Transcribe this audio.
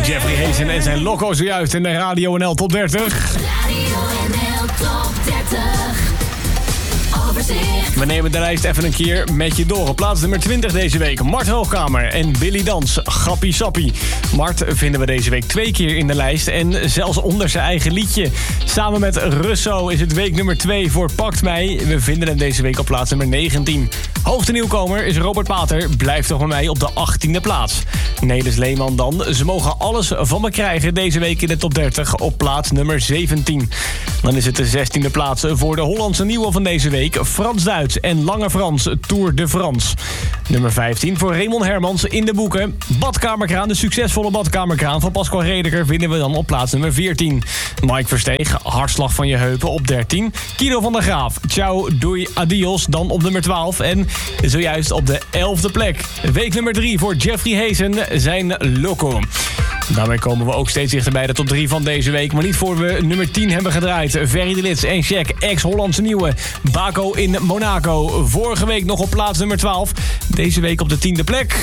Jeffrey Hazen en zijn Loco zojuist in de Radio NL Top 30. Radio NL Top 30. Overzicht. We nemen de lijst even een keer met je door. Op plaats nummer 20 deze week Mart Hoogkamer en Billy Dans, Grappie Sappie. Mart vinden we deze week 2 keer in de lijst en zelfs onder zijn eigen liedje. Samen met Russo is het week nummer 2 voor Pakt Mij. We vinden hem deze week op plaats nummer 19. Hoogste nieuwkomer is Robert Pater, blijft toch bij mij op de 18e plaats. Nelis Leeman dan, Ze mogen alles van me krijgen deze week in de top 30 op plaats nummer 17. Dan is het de 16e plaats voor de Hollandse nieuwe van deze week, Frans-Duits en Lange Frans, Tour de France. Nummer 15 voor Raymond Hermans in de boeken. Badkamerkraan, de succesvolle badkamerkraan van Pascal Redeker vinden we dan op plaats nummer 14. Mike Versteeg, Hartslag van je heupen op 13. Guido van der Graaf, Ciao, doei, adios, dan op nummer 12. En zojuist op de 11e plek. Week nummer 3 voor Jeffrey Hazen, zijn Loco. Daarmee komen we ook steeds dichter bij de top 3 van deze week. Maar niet voor we nummer 10 hebben gedraaid. Ferry de Lits en Shaq, ex-Hollandse nieuwe. Baco in Monaco. Vorige week nog op plaats nummer 12. Deze week op de 10e plek.